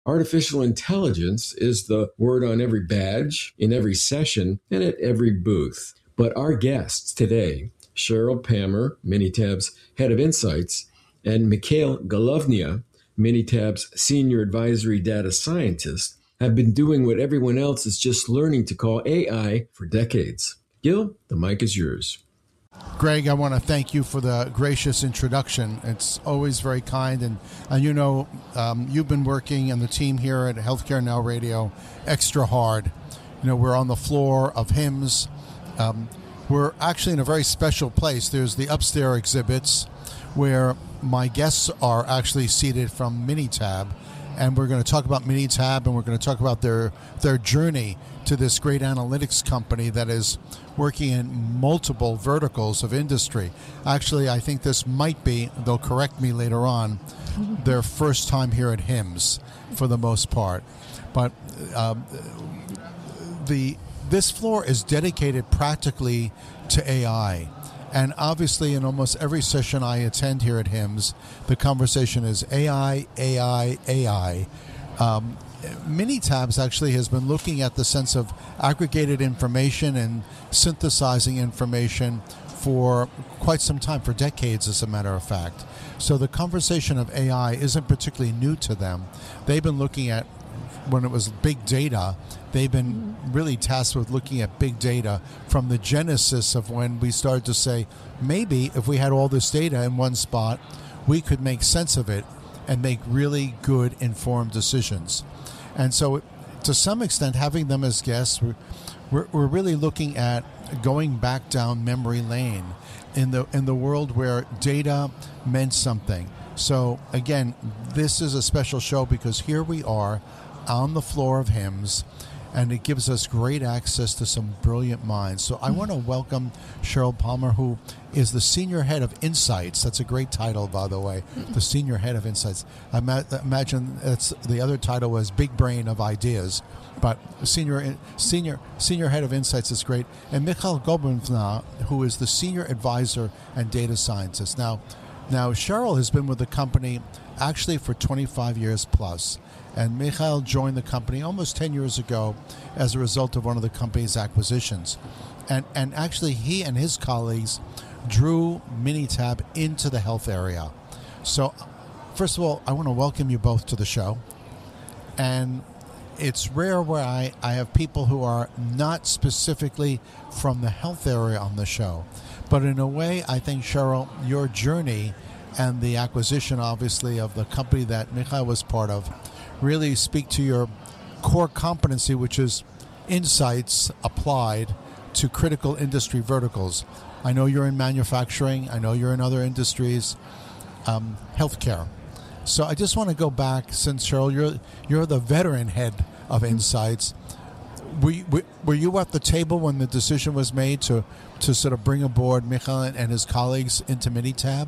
Artificial intelligence is the word on every badge, in every session, and at every booth. But our guests today, Cheryl Palmer, Minitab's head of insights, and Mikhail Golovnia, Minitab's senior advisory data scientist, have been doing what everyone else is just learning to call AI for decades. Gil, the mic is yours. Greg, I want to thank you for the gracious introduction. It's always very kind, and you've been working and the team here at Healthcare Now Radio extra hard. We're on the floor of HIMSS. We're actually in a very special place. There's the upstairs exhibits where my guests are actually seated from Minitab, and we're going to talk about Minitab, and we're going to talk about their journey to this great analytics company that is working in multiple verticals of industry. Actually, I think this might be, they'll correct me later on, their first time here at HIMSS for the most part. But this floor is dedicated practically to AI. And obviously, in almost every session I attend here at HIMSS, the conversation is AI, AI, AI. Minitabs actually has been looking at the sense of aggregated information and synthesizing information for quite some time, for decades, as a matter of fact. So the conversation of AI isn't particularly new to them. They've been looking at, when it was big data, they've been really tasked with looking at big data from the genesis of when we started to say, maybe if we had all this data in one spot, we could make sense of it and make really good informed decisions. And so to some extent, having them as guests, we're really looking at going back down memory lane in the world where data meant something. So again, this is a special show because here we are on the floor of HIMSS, and it gives us great access to some brilliant minds. So I want to welcome Cheryl Palmer, who is the Senior Head of Insights. That's a great title, by the way, the Senior Head of Insights. I imagine the other title was Big Brain of Ideas, but Senior Head of Insights is great. And Mikhail Golovnia, who is the Senior Advisor and Data Scientist. Now, Cheryl has been with the company actually for 25 years plus. And Mikhail joined the company almost 10 years ago as a result of one of the company's acquisitions. And actually, he and his colleagues drew Minitab into the health area. So, first of all, I want to welcome you both to the show. And it's rare where I have people who are not specifically from the health area on the show. But in a way, I think, Cheryl, your journey and the acquisition, obviously, of the company that Mikhail was part of really speak to your core competency, which is insights applied to critical industry verticals. I know you're in manufacturing. I know you're in other industries, healthcare. So I just want to go back, since Cheryl, you're the veteran head of insights. Were you at the table when the decision was made to sort of bring aboard Mikhail and his colleagues into Minitab?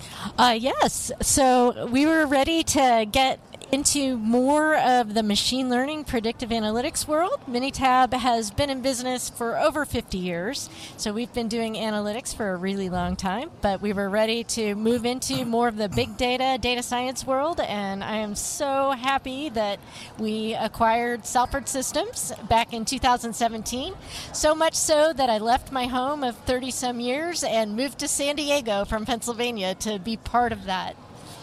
Yes. So we were ready to get into more of the machine learning predictive analytics world. Minitab has been in business for over 50 years, so we've been doing analytics for a really long time, but we were ready to move into more of the big data science world, and I am so happy that we acquired Salford Systems back in 2017, so much so that I left my home of 30-some years and moved to San Diego from Pennsylvania to be part of that.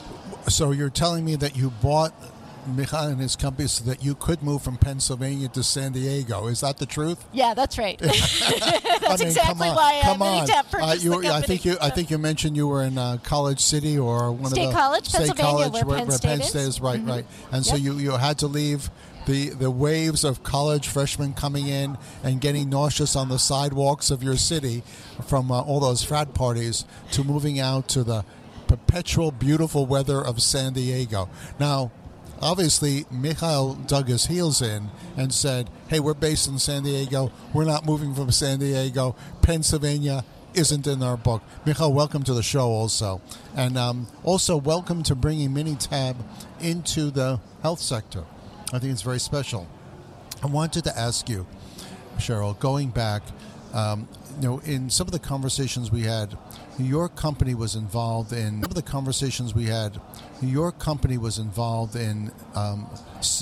So you're telling me that you bought Mikhail and his company so that you could move from Pennsylvania to San Diego. Is that the truth? Yeah, that's right. That's exactly why Minitab purchased the company. I think you mentioned you were in College City or one State of the College, State Pennsylvania, College, where Penn State is. Right. And Yep. so you had to leave the waves of college freshmen coming in and getting nauseous on the sidewalks of your city from all those frat parties to moving out to the perpetual beautiful weather of San Diego. Now, obviously, Mikhail dug his heels in and said, hey, we're based in San Diego. We're not moving from San Diego. Pennsylvania isn't in our book. Mikhail, welcome to the show also. And also welcome to bringing Minitab into the health sector. I think it's very special. I wanted to ask you, Cheryl, going back, in some of the conversations we had, your company was involved in